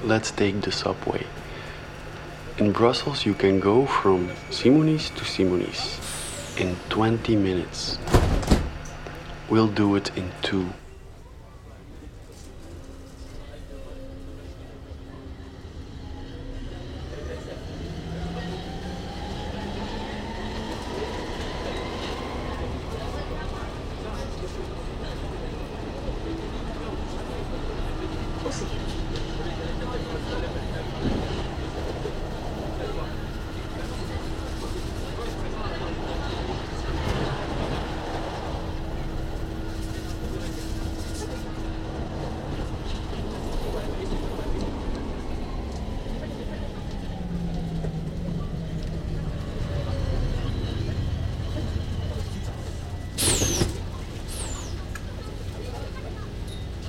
let's take the subway. In Brussels, you can go from Simonis to Simonis in 20 minutes. We'll do it in 2.